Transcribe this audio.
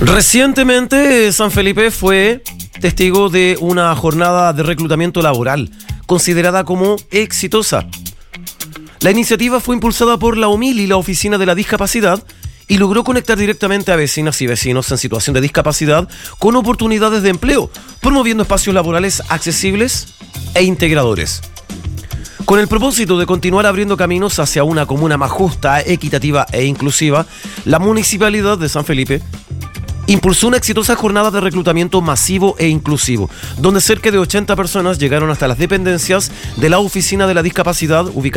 Recientemente, San Felipe fue testigo de una jornada de reclutamiento laboral considerada como exitosa. La iniciativa fue impulsada por la OMIL y la Oficina de la Discapacidad y logró conectar directamente a vecinas y vecinos en situación de discapacidad con oportunidades de empleo, promoviendo espacios laborales accesibles e integradores. Con el propósito de continuar abriendo caminos hacia una comuna más justa, equitativa e inclusiva, la Municipalidad de San Felipe impulsó una exitosa jornada de reclutamiento masivo e inclusivo, donde cerca de 80 personas llegaron hasta las dependencias de la Oficina de la Discapacidad ubicada